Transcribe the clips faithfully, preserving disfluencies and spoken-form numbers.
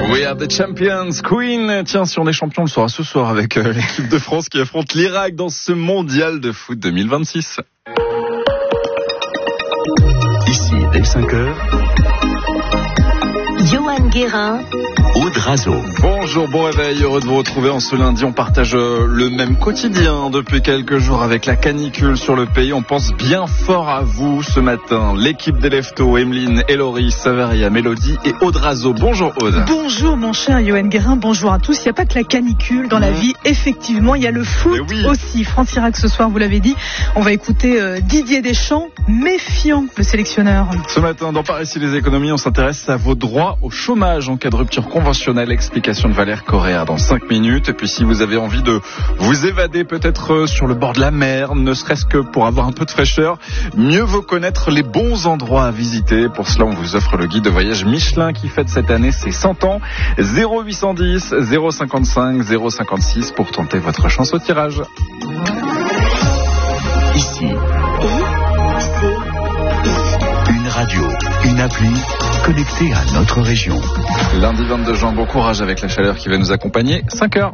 We are the champions, Queen. Tiens, si on est champion, on le sera ce soir avec euh, l'équipe de France qui affronte l'Irak dans ce mondial de foot deux mille vingt-six. Ici, dès cinq heures, Johan Guérin, Aude Razo. Bonjour, bon réveil, heureux de vous retrouver en ce lundi. On partage le même quotidien depuis quelques jours avec la canicule sur le pays. On pense bien fort à vous ce matin. L'équipe des Leftos, Emeline, Héloïse, Savaria, Mélodie et Aude Razo. Bonjour Aude. Bonjour mon cher Johan Guérin, bonjour à tous. Il n'y a pas que la canicule dans la vie, effectivement, il y a le foot oui. aussi. France-Irak ce soir, vous l'avez dit. On va écouter euh, Didier Deschamps, méfiant le sélectionneur. Ce matin, dans Paris et les économies, on s'intéresse à vos droits au chômage en cas de rupture conventionnelle. Explication de Valère Correa dans cinq minutes. Et puis si vous avez envie de vous évader peut-être sur le bord de la mer, ne serait-ce que pour avoir un peu de fraîcheur, mieux vaut connaître les bons endroits à visiter. Pour cela, on vous offre le guide de voyage Michelin qui fête cette année ses cent ans. zéro huit cent dix, zéro cinquante-cinq, zéro cinquante-six pour tenter votre chance au tirage. Ici, une radio, une appli connectée à notre région. Lundi vingt-deux juin, bon courage avec la chaleur qui va nous accompagner. cinq heures.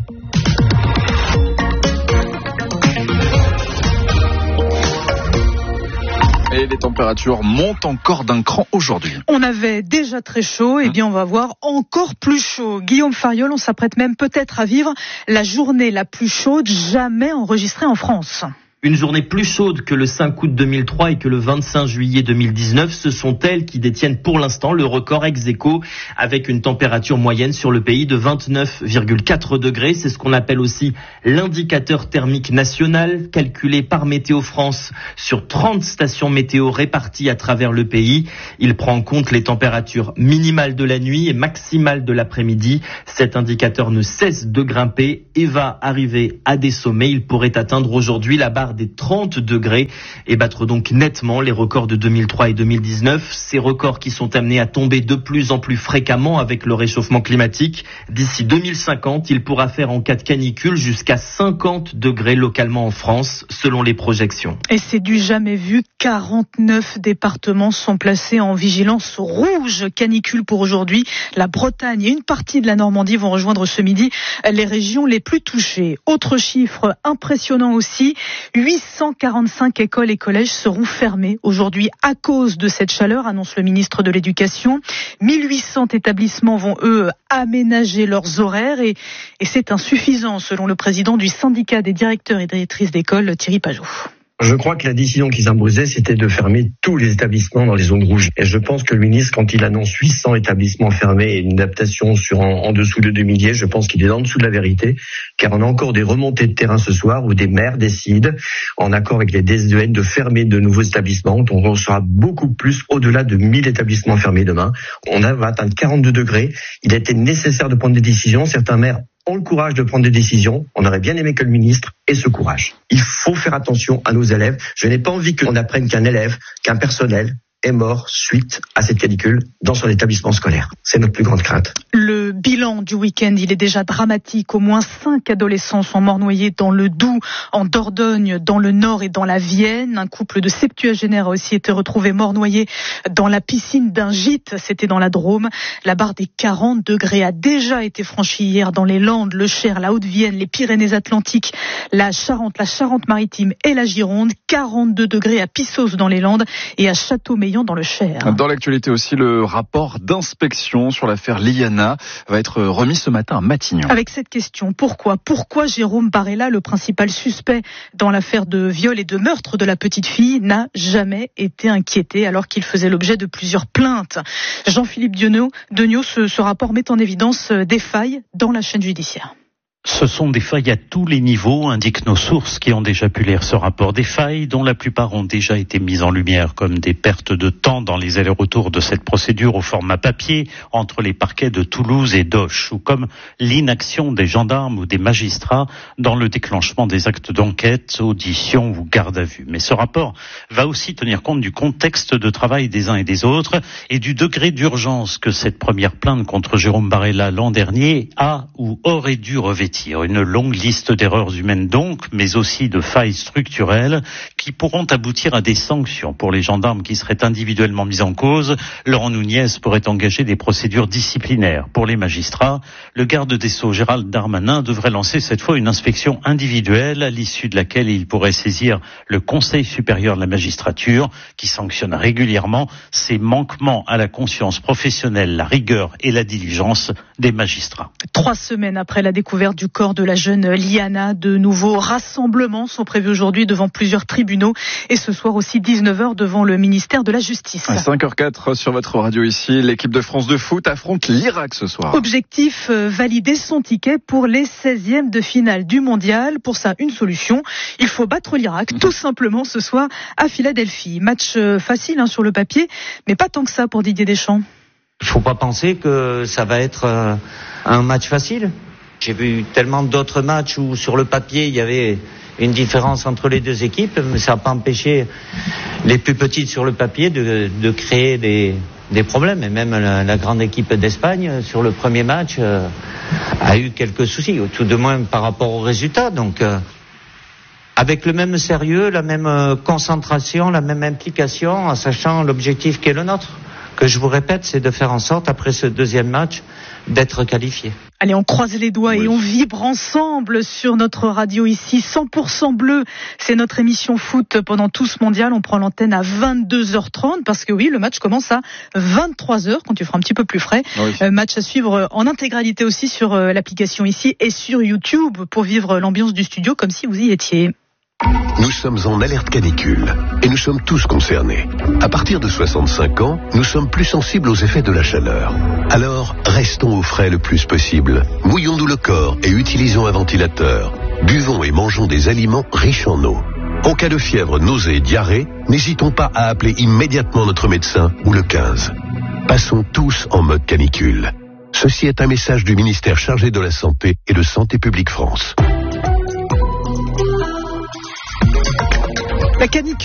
Et les températures montent encore d'un cran aujourd'hui. On avait déjà très chaud, et bien on va voir encore plus chaud. Guillaume Fariol, on s'apprête même peut-être à vivre la journée la plus chaude jamais enregistrée en France. Une journée plus chaude que le cinq août deux mille trois et que le vingt-cinq juillet deux mille dix-neuf, ce sont elles qui détiennent pour l'instant le record ex-aequo avec une température moyenne sur le pays de vingt-neuf virgule quatre degrés. C'est ce qu'on appelle aussi l'indicateur thermique national calculé par Météo France sur trente stations météo réparties à travers le pays. Il prend en compte les températures minimales de la nuit et maximales de l'après-midi. Cet indicateur ne cesse de grimper et va arriver à des sommets. Il pourrait atteindre aujourd'hui la barre des trente degrés et battre donc nettement les records de deux mille trois et deux mille dix-neuf. Ces records qui sont amenés à tomber de plus en plus fréquemment avec le réchauffement climatique. D'ici deux mille cinquante, il pourra faire en cas de canicule jusqu'à cinquante degrés localement en France, selon les projections. Et c'est du jamais vu. quarante-neuf départements sont placés en vigilance rouge canicule pour aujourd'hui. La Bretagne et une partie de la Normandie vont rejoindre ce midi les régions les plus touchées. Autre chiffre impressionnant aussi, huit cent quarante-cinq écoles et collèges seront fermés aujourd'hui à cause de cette chaleur, annonce le ministre de l'Éducation. mille huit cents établissements vont, eux, aménager leurs horaires et, et c'est insuffisant, selon le président du syndicat des directeurs et directrices d'école, Thierry Pajot. Je crois que la décision qui s'imposait, c'était de fermer tous les établissements dans les zones rouges. Et je pense que le ministre, quand il annonce huit cents établissements fermés et une adaptation sur en, en dessous de deux milliers, je pense qu'il est en dessous de la vérité, car on a encore des remontées de terrain ce soir où des maires décident, en accord avec les D S E N, de fermer de nouveaux établissements. Donc on sera beaucoup plus au-delà de mille établissements fermés demain. On va atteindre quarante-deux degrés. Il a été nécessaire de prendre des décisions. Certains maires ont le courage de prendre des décisions. On aurait bien aimé que le ministre ait ce courage. Il faut faire attention à nos élèves. Je n'ai pas envie qu'on apprenne qu'un élève, qu'un personnel est mort suite à cette canicule dans son établissement scolaire. C'est notre plus grande crainte. Le bilan du week-end, il est déjà dramatique. Au moins cinq adolescents sont morts noyés dans le Doubs, en Dordogne, dans le Nord et dans la Vienne. Un couple de septuagénaires a aussi été retrouvé mort noyé dans la piscine d'un gîte. C'était dans la Drôme. La barre des quarante degrés a déjà été franchie hier dans les Landes, le Cher, la Haute-Vienne, les Pyrénées-Atlantiques, la Charente, la Charente-Maritime et la Gironde. quarante-deux degrés à Pissos dans les Landes et à Châteaumeillan dans le Cher. Dans l'actualité aussi, le rapport d'inspection sur l'affaire Liana va être remis ce matin à Matignon. Avec cette question, pourquoi Pourquoi Jérôme Barella, le principal suspect dans l'affaire de viol et de meurtre de la petite fille, n'a jamais été inquiété alors qu'il faisait l'objet de plusieurs plaintes? Jean-Philippe Degnaud, ce, ce rapport met en évidence des failles dans la chaîne judiciaire. Ce sont des failles à tous les niveaux, indiquent nos sources qui ont déjà pu lire ce rapport. Des failles dont la plupart ont déjà été mises en lumière, comme des pertes de temps dans les allers-retours de cette procédure au format papier entre les parquets de Toulouse et d'Auch, ou comme l'inaction des gendarmes ou des magistrats dans le déclenchement des actes d'enquête, audition ou garde à vue. Mais ce rapport va aussi tenir compte du contexte de travail des uns et des autres et du degré d'urgence que cette première plainte contre Jérôme Barella l'an dernier a ou aurait dû revêtir. tir. Une longue liste d'erreurs humaines donc, mais aussi de failles structurelles qui pourront aboutir à des sanctions pour les gendarmes qui seraient individuellement mis en cause. Laurent Nunez pourrait engager des procédures disciplinaires. Pour les magistrats, le garde des Sceaux Gérald Darmanin devrait lancer cette fois une inspection individuelle à l'issue de laquelle il pourrait saisir le Conseil supérieur de la magistrature qui sanctionne régulièrement ces manquements à la conscience professionnelle, la rigueur et la diligence des magistrats. Trois semaines après la découverte du corps de la jeune Liana, de nouveaux rassemblements sont prévus aujourd'hui devant plusieurs tribunaux et ce soir aussi dix-neuf heures devant le ministère de la Justice. À cinq heures quatre sur votre radio ici, l'équipe de France de foot affronte l'Irak ce soir. Objectif, euh, valider son ticket pour les seizièmes de finale du mondial. Pour ça, une solution, il faut battre l'Irak tout simplement ce soir à Philadelphie. Match euh, facile hein, sur le papier, mais pas tant que ça pour Didier Deschamps. Il ne faut pas penser que ça va être euh, un match facile. J'ai vu tellement d'autres matchs où sur le papier il y avait une différence entre les deux équipes, mais ça n'a pas empêché les plus petites sur le papier de, de créer des, des problèmes. Et même la, la grande équipe d'Espagne sur le premier match euh, a eu quelques soucis, tout de moins par rapport au résultat. Donc euh, avec le même sérieux, la même euh, concentration, la même implication, en sachant l'objectif qui est le nôtre, que je vous répète, c'est de faire en sorte, après ce deuxième match, d'être qualifié. Allez, on croise les doigts oui. et on vibre ensemble sur notre radio ici. cent pour cent bleu, c'est notre émission foot pendant tout ce mondial. On prend l'antenne à vingt-deux heures trente parce que oui, le match commence à vingt-trois heures quand tu feras un petit peu plus frais. Oui. Euh, match à suivre en intégralité aussi sur euh, l'application ici et sur YouTube pour vivre l'ambiance du studio comme si vous y étiez. Nous sommes en alerte canicule et nous sommes tous concernés. À partir de soixante-cinq ans, nous sommes plus sensibles aux effets de la chaleur. Alors, restons au frais le plus possible. Mouillons-nous le corps et utilisons un ventilateur. Buvons et mangeons des aliments riches en eau. En cas de fièvre, nausée, diarrhée, n'hésitons pas à appeler immédiatement notre médecin ou le quinze. Passons tous en mode canicule. Ceci est un message du ministère chargé de la Santé et de Santé publique France. La canicule